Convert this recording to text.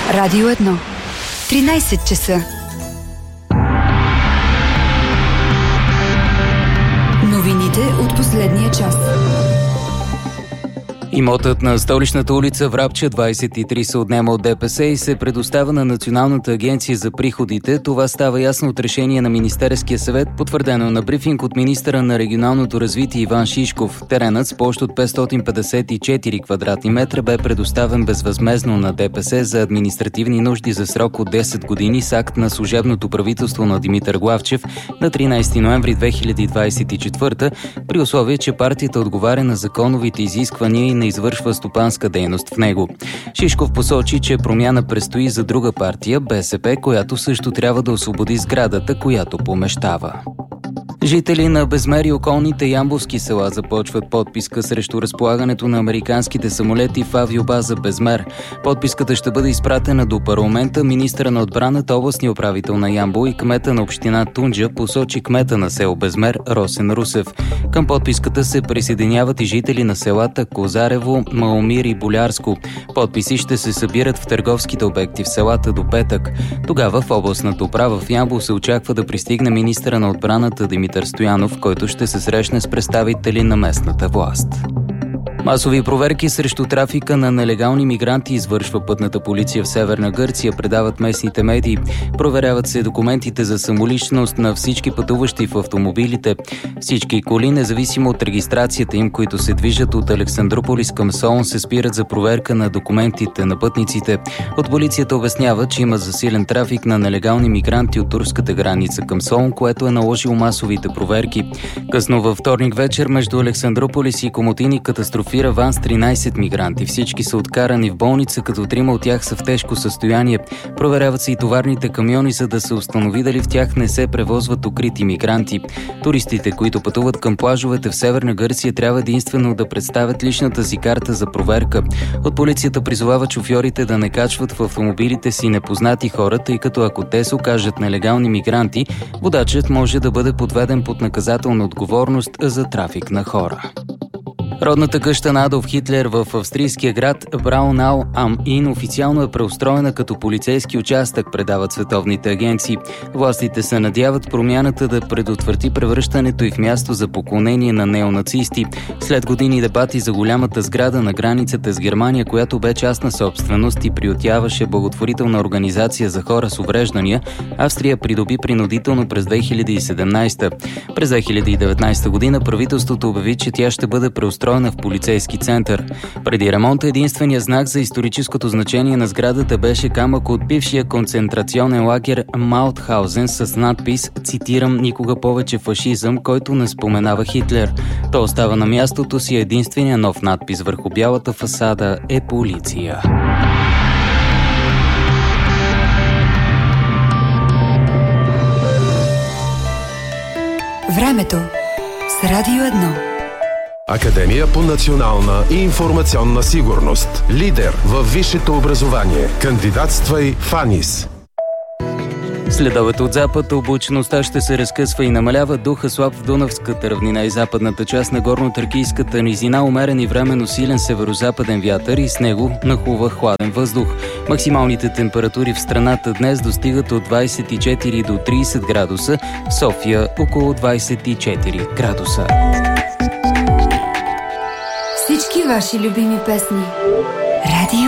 Радио 1. 13 часа. Новините от последния час. Имотът на столичната улица Врабча 23 се отнема от ДПС и се предоставя на Националната агенция за приходите. Това става ясно от решение на Министерския съвет, потвърдено на брифинг от министъра на регионалното развитие Иван Шишков. Теренът с площ от 554 квадратни метра бе предоставен безвъзмездно на ДПС за административни нужди за срок от 10 години с акт на служебното правителство на Димитър Главчев на 13 ноември 2024 при условие, че партията отговаря на законовите изисквания и не извършва стопанска дейност в него. Шишков посочи, че промяна предстои за друга партия, БСП, която също трябва да освободи сградата, която помещава. Жители на Безмер и околните ямболски села започват подписка срещу разполагането на американските самолети в авиобаза Безмер. Подписката ще бъде изпратена до парламента. Министъра на отбраната, областния управител на Ямбол и кмета на община Тунджа посочи кмета на село Безмер Росен Русев. Към подписката се присъединяват и жители на селата Козарево, Маомир и Болярско. Подписи ще се събират в търговските обекти в селата до петък. Тогава в областната управа в Ямбол се очаква да пристигне министъра на отбраната Димитър Стоянов, който ще се срещне с представители на местната власт. Масови проверки срещу трафика на нелегални мигранти извършва пътната полиция в Северна Гърция, предават местните медии. Проверяват се документите за самоличност на всички пътуващи в автомобилите. Всички коли, независимо от регистрацията им, които се движат от Александрополис към Солун, се спират за проверка на документите на пътниците. От полицията обяснява, че има засилен трафик на нелегални мигранти от турската граница към Солун, което е наложило масовите проверки. Късно във вторник вечер между Александрополис и Комотини катастрофира ван с 13 мигранти. Всички са откарани в болница, като 3 от тях са в тежко състояние. Проверяват се и товарните камиони, за да се установи дали в тях не се превозват укрити мигранти. Туристите, които пътуват към плажовете в Северна Гърция, трябва единствено да представят личната си карта за проверка. От полицията призовава шофьорите да не качват в автомобилите си непознати хора, тъй като ако те се окажат нелегални мигранти, водачът може да бъде подведен под наказателна отговорност за трафик на хора. Родната къща на Адолф Хитлер в австрийския град Браунау ам Ин официално е преустроена като полицейски участък, предават световните агенции. Властите се надяват промяната да предотврати превръщането и в място за поклонение на неонацисти. След години дебати за голямата сграда на границата с Германия, която бе частна собственост и приютяваше благотворителна организация за хора с увреждания, Австрия придоби принудително през 2017. През 2019 година правителството обяви, че тя ще бъде преустроена в полицейски център. Преди ремонта единственият знак за историческото значение на сградата беше камък от бившия концентрационен лагер Маутхаузен с надпис, цитирам, никога повече фашизъм, който не споменава Хитлер. То остава на мястото си, единственият нов надпис върху бялата фасада е полиция. Времето с Радио 1. Академия по национална и информационна сигурност. Лидер във висшето образование. Кандидатствай в АНИС. Следовете от запад облачността ще се разкъсва и намалява, духа слаб в Дунавската равнина и западната част на горно-тракийската низина, умерен и временно силен северозападен вятър и с него нахлува хладен въздух. Максималните температури в страната днес достигат от 24 до 30 градуса, в София около 24 градуса. Всички ваши любими песни. Радио